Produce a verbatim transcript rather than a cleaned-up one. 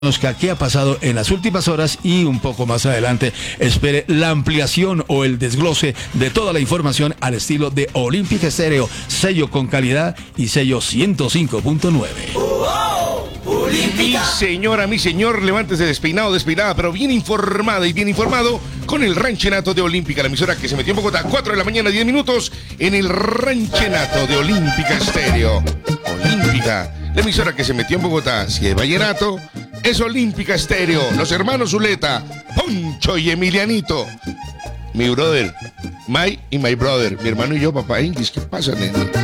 qué ha pasado en las últimas horas y un poco más adelante espere la ampliación o el desglose de toda la información al estilo de Olímpica Estéreo, sello con calidad y sello ciento cinco punto nueve. Mi señora, mi señor, levántese despeinado, despeinada, pero bien informada y bien informado con el Ranchenato de Olímpica, la emisora que se metió en Bogotá, cuatro de la mañana, diez minutos, en el Ranchenato de Olímpica Estéreo. Olímpica, la emisora que se metió en Bogotá, si es vallenato, es Olímpica Estéreo, los hermanos Zuleta, Poncho y Emilianito. Mi brother, my y my brother, mi hermano y yo, papá Ingis, ¿qué pasa, nene?